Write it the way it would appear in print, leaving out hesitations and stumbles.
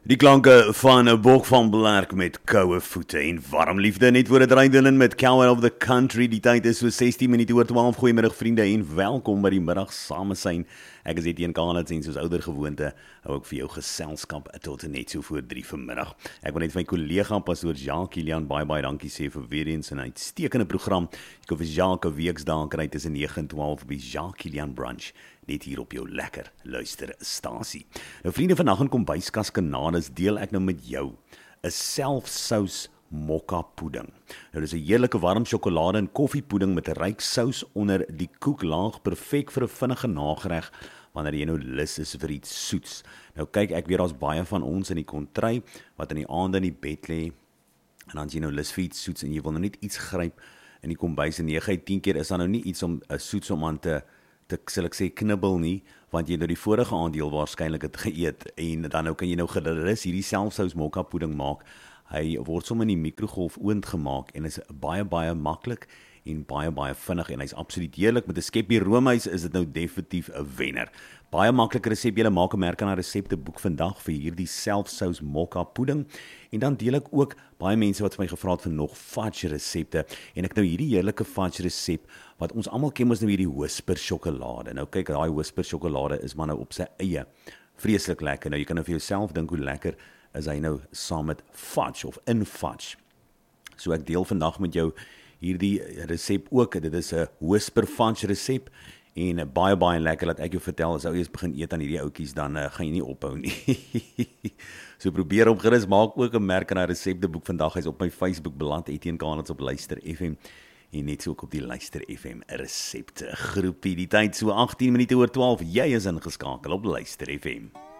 Die klanke van 'n bok van Blerk met koue voete en warm liefde net voor dit rydin met Cowboy of the Country. Die tyd is so 16 minute oor 12. Goeiemiddag vriende en welkom by die middag samesyn. Ek is Etienne Kanats en soos ouer gewoonte hou ek vir jou geselskap tot net so voor 3 vanmiddag. Ek wil net vir my kollega pastoor Jacques Kilian baie dankie sê vir weer eens 'n uitstekende program. Jy kan vir Jacques 'n weksdae kry tussen 9 en 12 by Jacques Kilian Brunch. Net hier op jou lekker luisterstasie. Nou vriende, vandag in Kombuiskas Kanades deel ek nou met jou 'n selfsous mokka pudding. Nou dis 'n heerlike warm sjokolade en koffiepudding met 'n ryk sous onder die koeklaag, perfek vir 'n vinnige nagereg wanneer jy nou lus is vir iets soets. Nou kyk, ek weet daar's baie van ons in die kontry wat in die aande in die bed lê en dan as jy nou lus vir iets soets en jy wil nou net iets gryp in die kombuis en 9 uit 10 keer is daar nou nie iets om 'n soets om aan te sal ek sê knibbel nie, want jy nou die vorige aandeel waarskynlik het geëet en dan nou kan jy nou gerus hierdie selfsous mokka pudding maak. Hy word sommer in die mikrogolf oond gemaak en is baie maklik en baie vinnig en hy's absoluut heerlik. Met 'n skepie roomys is dit nou definitief 'n wenner. Baie maklike resep, jy maak 'n merk aan 'n resepteboek vandag vir hierdie selfsous mokka pudding. En dan deel ek ook baie mense wat vir my gevra het vir nog fudge resepte en ek nou hierdie heerlike fudge resep wat ons almal ken, ons nou hierdie Whisper sjokolade. Nou kyk, daai Whisper sjokolade is maar nou op sy eie vreeslik lekker. Nou jy kan nou vir jouself dink hoe lekker is hy nou saam met fudge of in fudge. So ek deel vandag met jou hierdie resep ook. Dit is 'n Whisper fudge resep en baie lekker. Laat ek jou vertel, as ou eers begin eet aan hierdie ouetjies dan gaan jy nie ophou nie. So probeer hom gerus, maak ook 'n merk aan 'n resepteboek vandag. Hy's op my Facebook beland, Etienne Kanats op Luister FM. En net so ook op die Luister FM resepte groepie. Die tyd so 18 minute oor 12. Jy is ingeskakel op Luister FM.